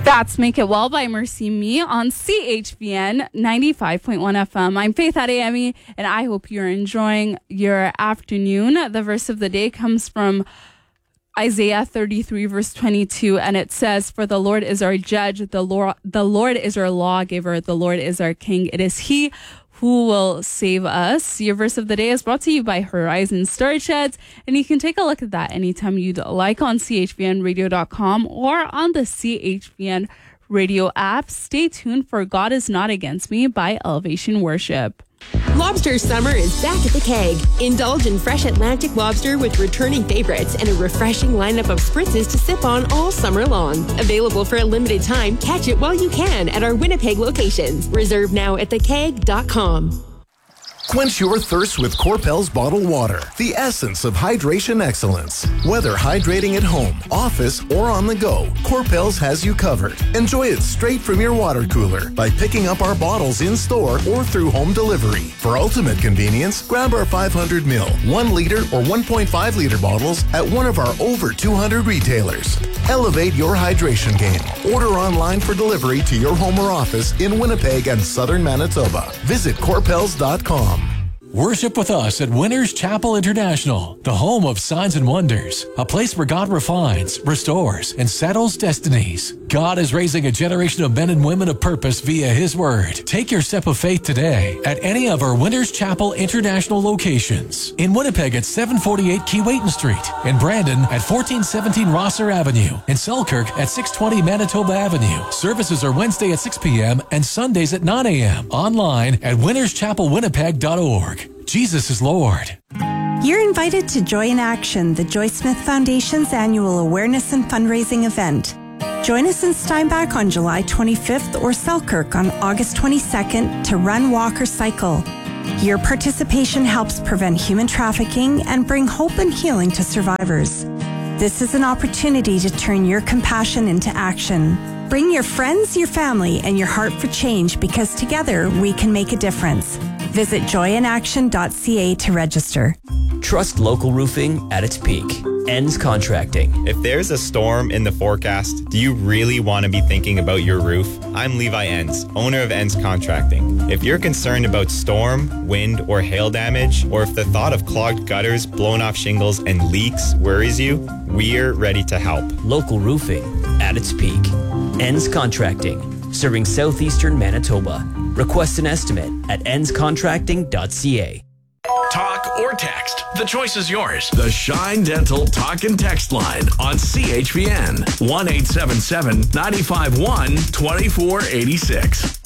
That's Make It Well by Mercy Me on CHBN 95.1 FM. I'm Faith Adeyemi, and I hope you're enjoying your afternoon. The verse of the day comes from Isaiah 33, verse 22, and it says, "For the Lord is our judge, the Lord is our lawgiver, the Lord is our king. It is he who will save us." Your verse of the day is brought to you by Horizon Storage Sheds, and you can take a look at that anytime you'd like on chbnradio.com or on the CHBN Radio app. Stay tuned for God Is Not Against Me by Elevation Worship. Lobster summer is back at the Keg. Indulge in fresh Atlantic lobster with returning favorites and a refreshing lineup of spritzes to sip on all summer long. Available for a limited time, catch it while you can at our Winnipeg locations. Reserve now at thekeg.com. Quench your thirst with Corpel's bottled water, the essence of hydration excellence. Whether hydrating at home, office, or on the go, Corpel's has you covered. Enjoy it straight from your water cooler by picking up our bottles in-store or through home delivery. For ultimate convenience, grab our 500 ml, 1 liter, or 1.5 liter bottles at one of our over 200 retailers. Elevate your hydration game. Order online for delivery to your home or office in Winnipeg and southern Manitoba. Visit corpels.com. Worship with us at Winners Chapel International, the home of signs and wonders, a place where God refines, restores, and settles destinies. God is raising a generation of men and women of purpose via His Word. Take your step of faith today at any of our Winners Chapel International locations. In Winnipeg at 748 Keewatin Street, in Brandon at 1417 Rosser Avenue, in Selkirk at 620 Manitoba Avenue. Services are Wednesday at 6 p.m. and Sundays at 9 a.m. Online at winnerschapelwinnipeg.org. Jesus is Lord. You're invited to Joy in Action, the Joy Smith Foundation's annual awareness and fundraising event. Join us in Steinbach on July 25th or Selkirk on August 22nd to run, walk, or cycle. Your participation helps prevent human trafficking and bring hope and healing to survivors. This is an opportunity to turn your compassion into action. Bring your friends, your family, and your heart for change, because together we can make a difference. Visit joyinaction.ca to register. Trust local roofing at its peak. Ends Contracting. If there's a storm in the forecast, do you really want to be thinking about your roof? I'm Levi Ends, owner of Ends Contracting. If you're concerned about storm, wind, or hail damage, or if the thought of clogged gutters, blown off shingles, and leaks worries you, we're ready to help. Local roofing at its peak. Ends Contracting. Serving southeastern Manitoba. Request an estimate at endscontracting.ca. Talk or text. The choice is yours. The Shine Dental Talk and Text line on CHBN. 1-877-951-2486.